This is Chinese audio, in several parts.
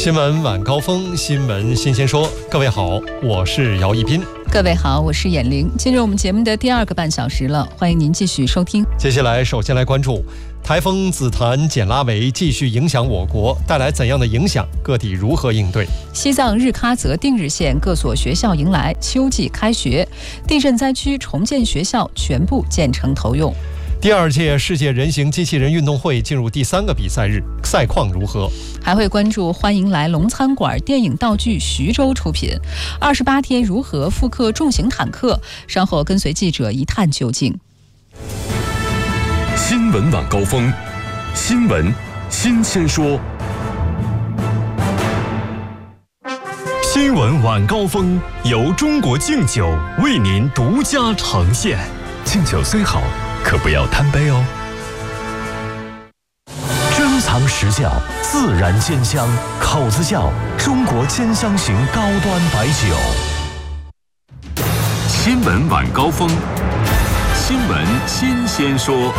新闻晚高峰，新闻新鲜说。各位好，我是姚一斌。 各位好，我是闫玲。进入我们节目的第二个半小时了，欢迎您继续收听。 接下来，首先来关注台风紫檀简拉维继续影响我国，带来怎样的影响？各地如何应对？ 西藏日喀则定日县各所学校迎来秋季开学，地震灾区重建学校全部建成投用。 第二届世界人形机器人运动会进入第3个比赛日，赛况如何？ 还会关注欢迎来龙餐馆电影道具徐州出品28天如何复刻重型坦克，稍后跟随记者一探究竟。 新闻晚高峰，新闻新鲜说。新闻晚高峰由中国敬酒为您独家呈现。敬酒虽好，可不要贪杯哦。珍藏实窖，自然鲜香，口子窖，中国兼香型高端白酒。新闻晚高峰，新闻新鲜说。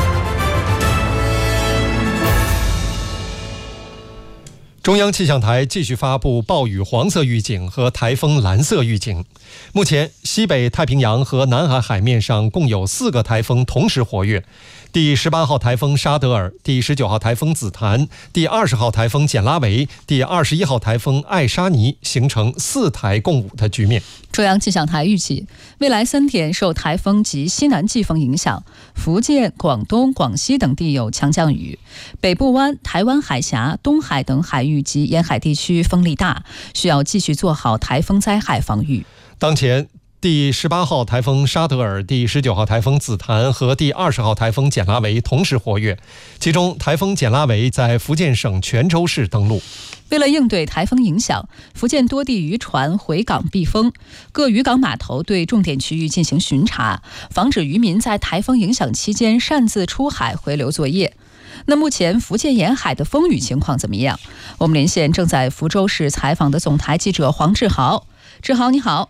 中央气象台继续发布暴雨黄色预警和台风蓝色预警。目前，西北太平洋和南海海面上共有4个台风同时活跃。第18号台风沙德尔、第19号台风紫檀、第20号台风简拉维、第21号台风艾沙尼形成4台共舞的局面。 中央气象台预计，未来3天受台风及西南季风影响，福建、广东、广西等地有强降雨，北部湾、台湾海峡、东海等海域及沿海地区风力大，需要继续做好台风灾害防御。 当前，第18号台风沙德尔、第19号台风紫檀和第20号台风简拉维同时活跃，其中台风简拉维在福建省泉州市登陆。 为了应对台风影响，福建多地渔船回港避风，各渔港码头对重点区域进行巡查，防止渔民在台风影响期间擅自出海回流作业。那目前福建沿海的风雨情况怎么样？我们连线正在福州市采访的总台记者黄志豪。志豪，你好。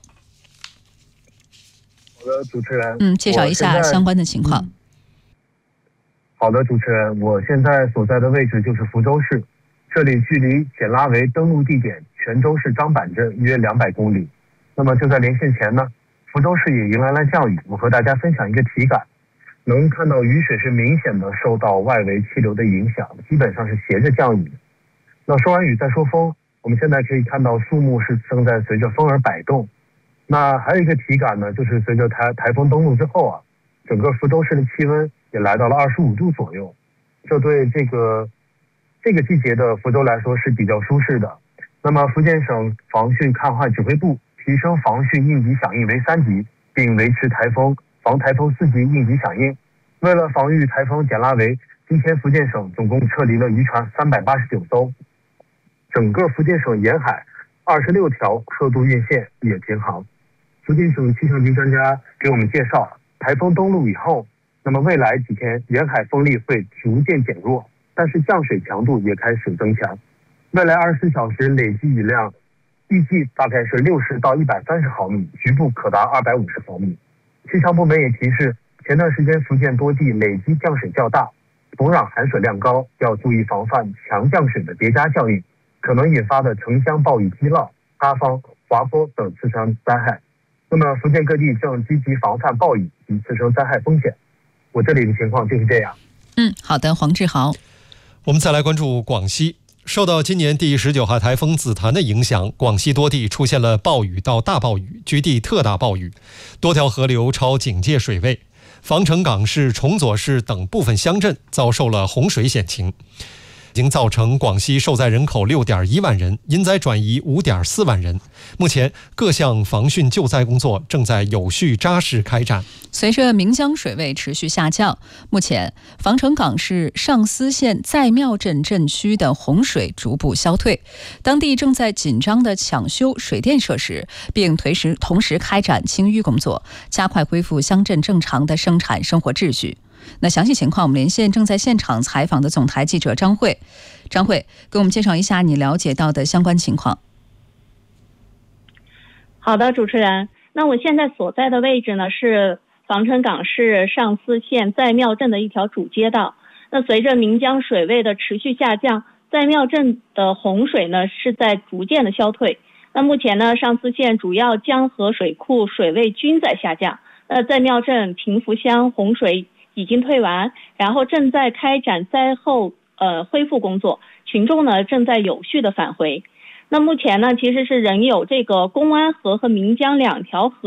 好的，主持人。 介绍一下相关的情况。 好的，主持人，我现在所在的位置就是福州市，这里距离简拉维登陆地点泉州市张板镇约200公里。那么就在连线前呢，福州市也迎来了降雨。我和大家分享一个体感，能看到雨水是明显的受到外围气流的影响，基本上是斜着降雨。那说完雨再说风，我们现在可以看到树木是正在随着风而摆动。那还有一个体感呢，就是随着台风登陆之后啊，整个福州市的气温也来到了25度左右，这对这个季节的福州来说是比较舒适的。那么福建省防汛抗旱指挥部提升防汛应急响应为3级，并维持防台风4级应急响应。为了防御台风简拉维，今天福建省总共撤离了渔船389艘，整个福建省沿海26条客渡运线也停航。福建省气象局专家给我们介绍，台风登陆以后，那么未来几天沿海风力会逐渐减弱，但是降水强度也开始增强。未来24小时累计雨量预计大概是60到130毫米，局部可达250毫米。气象部门也提示，前段时间福建多地累积降水较大，土壤含水量高，要注意防范强降水的叠加效应，可能引发的城乡暴雨激涝、塌方、滑坡等次生灾害。那么福建各地正积极防范暴雨及次生灾害风险。我这里的情况就是这样。 好的，黄志豪。 我们再来关注广西。受到今年第19号台风紫檀的影响，广西多地出现了暴雨到大暴雨，局地特大暴雨，多条河流超警戒水位，防城港市、崇左市等部分乡镇遭受了洪水险情，已经造成广西受灾人口6.1万人，因灾转移5.4万人。目前各项防汛救灾工作正在有序扎实开展。 随着岷江水位持续下降，目前防城港市上思县在庙镇镇区的洪水逐步消退，当地正在紧张地抢修水电设施，并同时开展清淤工作，加快恢复乡镇正常的生产生活秩序。那详细情况，我们连线正在现场采访的总台记者张慧。张慧，给我们介绍一下你了解到的相关情况。 好的，主持人。那我现在所在的位置呢是防城港市上思县在庙镇的一条主街道。那随着岷江水位的持续下降， 在庙镇的洪水呢是在逐渐的消退。那目前呢，上思县主要江河水库水位均在下降。在庙镇平福乡洪水已经退完，然后正在开展灾后恢复工作，群众呢正在有序的返回。那目前呢，其实是仍有这个公安河和岷江2条河